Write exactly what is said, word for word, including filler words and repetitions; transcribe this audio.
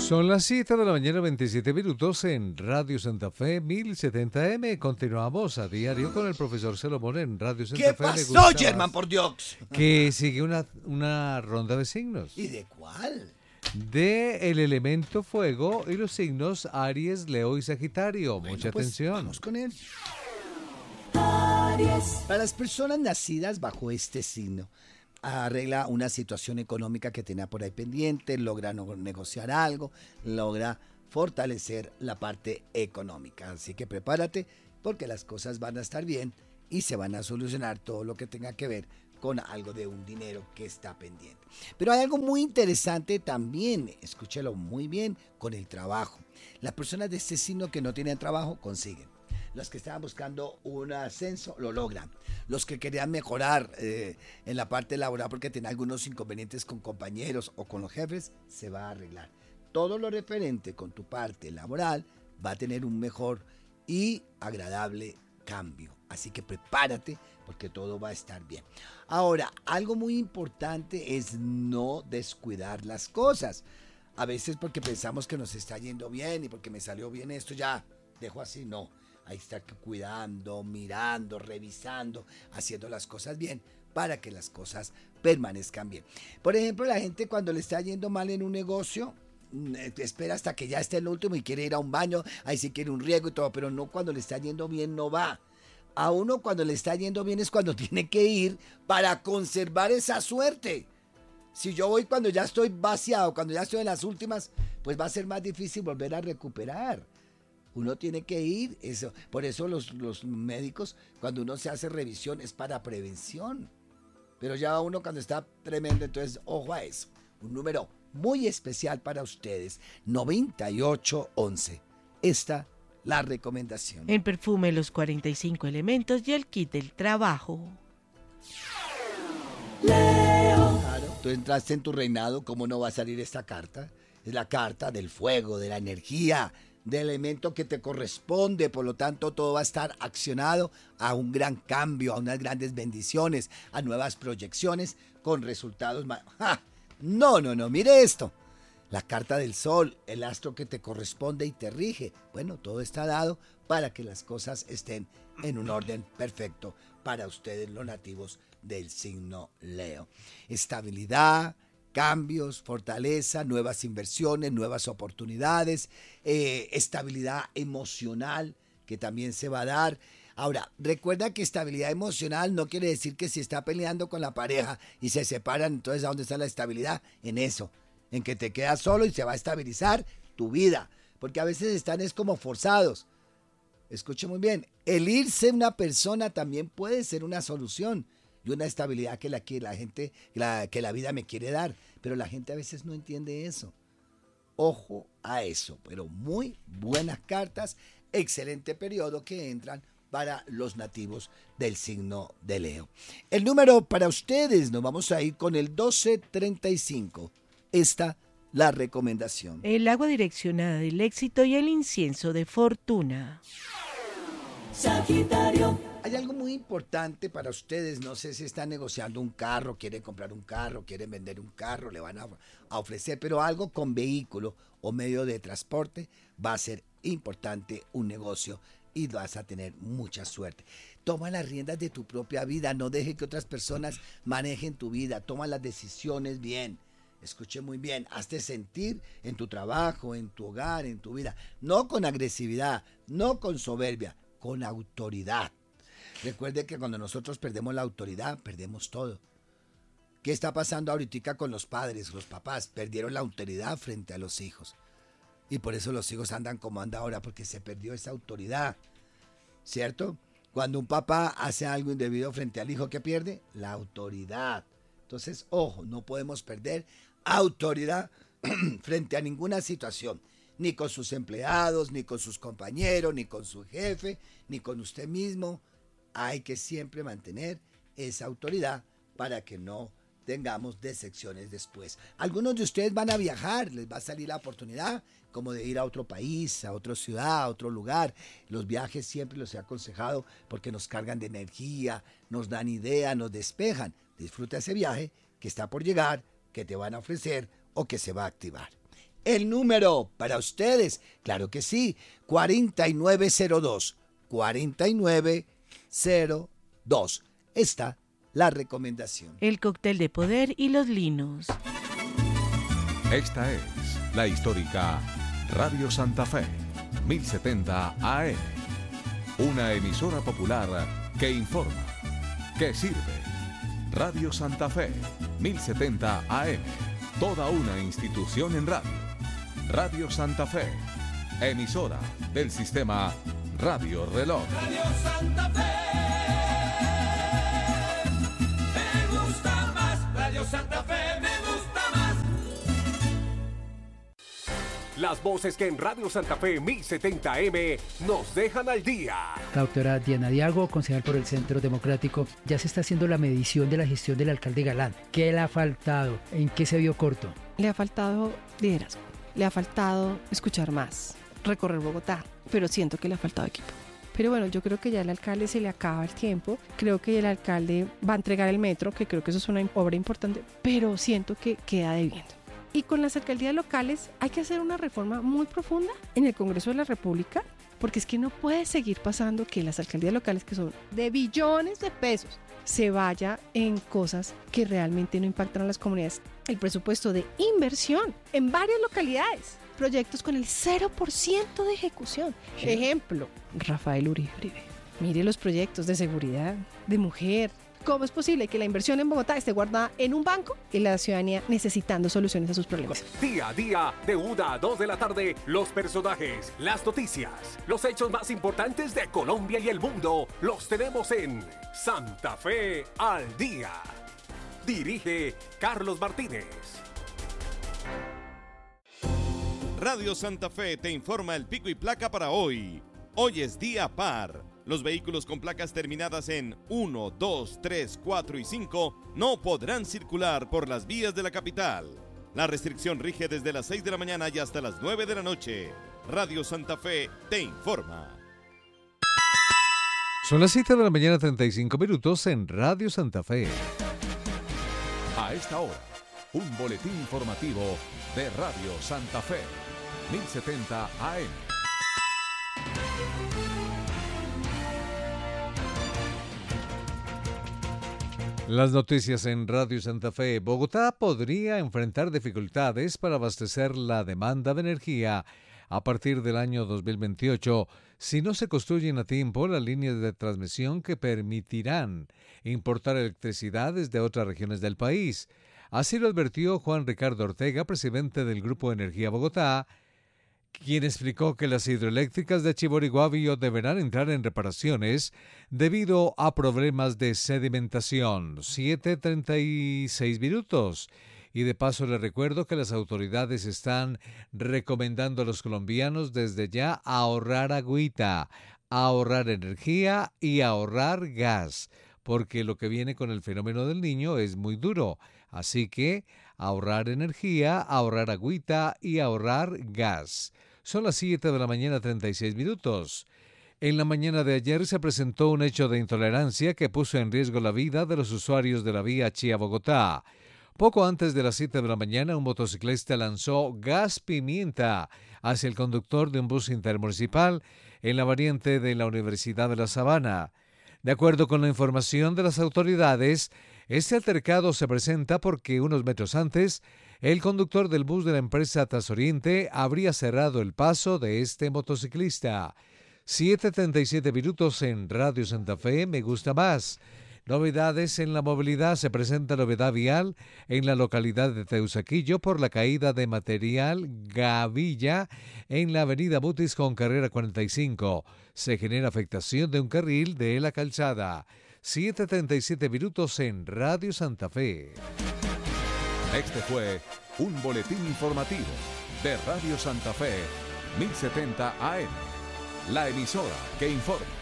Son las siete de la mañana, veintisiete minutos en Radio Santa Fe mil setenta eme. Continuamos a diario con el profesor Salomón en Radio Santa ¿Qué Fe. ¿Qué pasó, Germán, por Dios? Que sigue una, una ronda de signos. ¿Y de cuál? De el elemento fuego y los signos Aries, Leo y Sagitario. Bueno, Mucha pues, atención. Vamos con él. Aries. Para las personas nacidas bajo este signo, arregla una situación económica que tenía por ahí pendiente, logra no- negociar algo, logra fortalecer la parte económica. Así que prepárate porque las cosas van a estar bien y se van a solucionar todo lo que tenga que ver con algo de un dinero que está pendiente. Pero hay algo muy interesante también, escúchelo muy bien, con el trabajo. Las personas de este signo que no tienen trabajo consiguen. Los que estaban buscando un ascenso lo logran. Los que querían mejorar eh, en la parte laboral porque tenían algunos inconvenientes con compañeros o con los jefes, se va a arreglar. Todo lo referente con tu parte laboral va a tener un mejor y agradable cambio. Así que prepárate porque todo va a estar bien. Ahora, algo muy importante es no descuidar las cosas. A veces porque pensamos que nos está yendo bien y porque me salió bien esto, ya dejo así, no. Hay que estar cuidando, mirando, revisando, haciendo las cosas bien para que las cosas permanezcan bien. Por ejemplo, la gente cuando le está yendo mal en un negocio, mm, eh, espera hasta que ya esté el último y quiere ir a un baño, ahí sí quiere un riego y todo, pero no cuando le está yendo bien, no va. A uno cuando le está yendo bien es cuando tiene que ir para conservar esa suerte. Si yo voy cuando ya estoy vaciado, cuando ya estoy en las últimas, pues va a ser más difícil volver a recuperar. Uno tiene que ir, eso, por eso los, los médicos, cuando uno se hace revisión, es para prevención. Pero ya uno cuando está tremendo, entonces, ojo a eso. Un número muy especial para ustedes, noventa y ocho once. Esta la recomendación. El perfume, los cuarenta y cinco elementos y el kit del trabajo. Claro, tú entraste en tu reinado, ¿cómo no va a salir esta carta? Es la carta del fuego, de la energía, del elemento que te corresponde, por lo tanto todo va a estar accionado a un gran cambio, a unas grandes bendiciones, a nuevas proyecciones con resultados más... ¡Ja! No, no, no, mire esto. La carta del sol, el astro que te corresponde y te rige. Bueno, todo está dado para que las cosas estén en un orden perfecto para ustedes los nativos del signo Leo. Estabilidad, cambios, fortaleza, nuevas inversiones, nuevas oportunidades, eh, estabilidad emocional que también se va a dar. Ahora, recuerda que estabilidad emocional no quiere decir que si está peleando con la pareja y se separan, entonces ¿a dónde está la estabilidad? En eso, en que te quedas solo y se va a estabilizar tu vida, porque a veces están es como forzados. Escuche muy bien, el irse una persona también puede ser una solución y una estabilidad que la, que la gente, la, que la vida me quiere dar, pero la gente a veces no entiende eso. Ojo a eso, pero muy buenas cartas, excelente periodo que entran para los nativos del signo de Leo. El número para ustedes, nos vamos a ir con el doce treinta y cinco. Esta la recomendación. El agua direccionada del éxito y el incienso de fortuna. Sagitario. Hay algo muy importante para ustedes, no sé si están negociando un carro, quieren comprar un carro, quieren vender un carro, le van a, a ofrecer, pero algo con vehículo o medio de transporte va a ser importante un negocio y vas a tener mucha suerte. Toma las riendas de tu propia vida, no deje que otras personas manejen tu vida, toma las decisiones bien. Escuche muy bien, hazte sentir en tu trabajo, en tu hogar, en tu vida, no con agresividad, no con soberbia, con autoridad. Recuerde que cuando nosotros perdemos la autoridad, perdemos todo. ¿Qué está pasando ahorita con los padres, los papás? Perdieron la autoridad frente a los hijos. Y por eso los hijos andan como andan ahora, porque se perdió esa autoridad. ¿Cierto? Cuando un papá hace algo indebido frente al hijo, ¿qué pierde? La autoridad. Entonces, ojo, no podemos perder autoridad frente a ninguna situación. Ni con sus empleados, ni con sus compañeros, ni con su jefe, ni con usted mismo. Hay que siempre mantener esa autoridad para que no tengamos decepciones después. Algunos de ustedes van a viajar, les va a salir la oportunidad como de ir a otro país, a otra ciudad, a otro lugar. Los viajes siempre los he aconsejado porque nos cargan de energía, nos dan idea, nos despejan. Disfruta ese viaje que está por llegar, que te van a ofrecer o que se va a activar. El número para ustedes, claro que sí, cuarenta y nueve cero dos, cuarenta y nueve cero dos. Está la recomendación. El cóctel de poder y los linos. Esta es la histórica Radio Santa Fe, mil setenta A M. Una emisora popular que informa, que sirve. Radio Santa Fe, mil setenta A M. Toda una institución en radio. Radio Santa Fe, emisora del sistema Radio Reloj. Radio Santa Fe, me gusta más. Radio Santa Fe, me gusta más. Las voces que en Radio Santa Fe mil setenta A M nos dejan al día. La doctora Diana Diago, concejal por el Centro Democrático, ya se está haciendo la medición de la gestión del alcalde Galán. ¿Qué le ha faltado? ¿En qué se vio corto? Le ha faltado liderazgo, le ha faltado escuchar más, recorrer Bogotá, pero siento que le ha faltado equipo. Pero bueno, yo creo que ya al alcalde se le acaba el tiempo, creo que el alcalde va a entregar el metro, que creo que eso es una obra importante, pero siento que queda debiendo. Y con las alcaldías locales hay que hacer una reforma muy profunda en el Congreso de la República, porque es que no puede seguir pasando que las alcaldías locales, que son de billones de pesos, se vaya en cosas que realmente no impactan a las comunidades. El presupuesto de inversión en varias localidades, proyectos con el cero por ciento de ejecución. Ejemplo, Rafael Uribe. Mire los proyectos de seguridad, de mujer. ¿Cómo es posible que la inversión en Bogotá esté guardada en un banco y la ciudadanía necesitando soluciones a sus problemas? Día a día, de una a dos de la tarde, los personajes, las noticias, los hechos más importantes de Colombia y el mundo, los tenemos en Santa Fe al Día. Dirige Carlos Martínez. Radio Santa Fe te informa el pico y placa para hoy. Hoy es día par. Los vehículos con placas terminadas en uno, dos, tres, cuatro y cinco no podrán circular por las vías de la capital. La restricción rige desde las seis de la mañana y hasta las nueve de la noche. Radio Santa Fe te informa. Son las siete de la mañana, treinta y cinco minutos en Radio Santa Fe. A esta hora, un boletín informativo de Radio Santa Fe, mil setenta A M. Las noticias en Radio Santa Fe. Bogotá podría enfrentar dificultades para abastecer la demanda de energía a partir del año dos mil veintiocho si no se construyen a tiempo las líneas de transmisión que permitirán importar electricidad desde otras regiones del país. Así lo advirtió Juan Ricardo Ortega, presidente del Grupo Energía Bogotá, quien explicó que las hidroeléctricas de Chivor y Guavio deberán entrar en reparaciones debido a problemas de sedimentación. siete treinta y seis minutos. Y de paso les recuerdo que las autoridades están recomendando a los colombianos desde ya ahorrar agüita, ahorrar energía y ahorrar gas, porque lo que viene con el fenómeno del Niño es muy duro. Así que ahorrar energía, ahorrar agüita y ahorrar gas. Son las siete de la mañana, treinta y seis minutos. En la mañana de ayer se presentó un hecho de intolerancia que puso en riesgo la vida de los usuarios de la vía Chía-Bogotá. Poco antes de las siete de la mañana, un motociclista lanzó gas pimienta hacia el conductor de un bus intermunicipal en la variante de la Universidad de La Sabana. De acuerdo con la información de las autoridades, este altercado se presenta porque unos metros antes, el conductor del bus de la empresa Transoriente habría cerrado el paso de este motociclista. siete treinta y siete minutos en Radio Santa Fe, me gusta más. Novedades en la movilidad. Se presenta novedad vial en la localidad de Teusaquillo por la caída de material gavilla en la avenida Mutis con carrera cuarenta y cinco. Se genera afectación de un carril de la calzada. siete treinta y siete minutos en Radio Santa Fe. Este fue un boletín informativo de Radio Santa Fe, mil setenta A M. La emisora que informa.